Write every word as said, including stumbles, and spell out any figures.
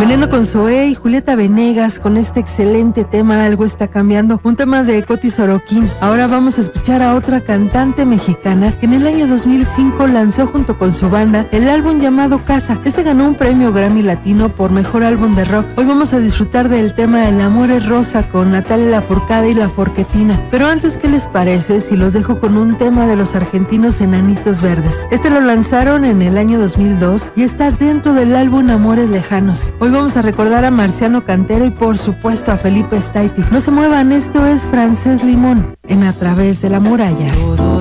Veneno con Zoé y Julieta Venegas con este excelente tema Algo está cambiando, un tema de Coti Sorokin. Ahora vamos a escuchar a otra cantante mexicana que en el año dos mil cinco lanzó junto con su banda el álbum llamado Casa. Este ganó un premio Grammy Latino por mejor álbum de rock. Hoy vamos a disfrutar del tema El amor es rosa con Natalia Lafourcade y La Forquetina. Pero antes, ¿qué les parece si los dejo con un tema de los argentinos Enanitos Verdes? Este lo lanzaron en el año dos mil dos y está dentro del álbum Amores Lejanos. Hoy vamos a recordar a Marciano Cantero y por supuesto a Felipe Staiti. No se muevan, esto es Francés Limón en A Través de la Muralla. Todo